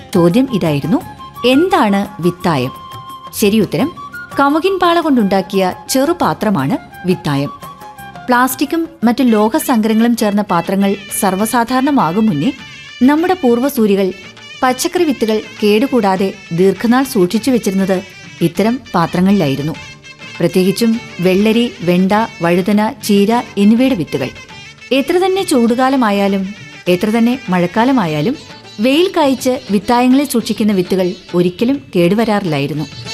ചോദ്യം ഇതായിരുന്നു: എന്താണ് വിത്തായം? ശരിയുത്തരം: കമുകിൻ പാള കൊണ്ടുണ്ടാക്കിയ ചെറുപാത്രമാണ് വിത്തായം. പ്ലാസ്റ്റിക്കും മറ്റു ലോഹസങ്കരങ്ങളും ചേർന്ന പാത്രങ്ങൾ സർവ്വസാധാരണമാകും മുന്നേ നമ്മുടെ പൂർവ്വസൂരികൾ പച്ചക്കറി വിത്തുകൾ കേടുകൂടാതെ ദീർഘനാൾ സൂക്ഷിച്ചു വെച്ചിരുന്നത് ഇത്തരം പാത്രങ്ങളിലായിരുന്നു. പ്രത്യേകിച്ചും വെള്ളരി, വെണ്ട, വഴുതന, ചീര എന്നിവയുടെ വിത്തുകൾ. എത്ര തന്നെ ചൂടുകാലമായാലും എത്ര തന്നെ മഴക്കാലമായാലും വെയിൽ കായ്ച്ച് വിത്തായങ്ങളിൽ സൂക്ഷിക്കുന്ന വിത്തുകൾ ഒരിക്കലും കേടുവരാറില്ലായിരുന്നു.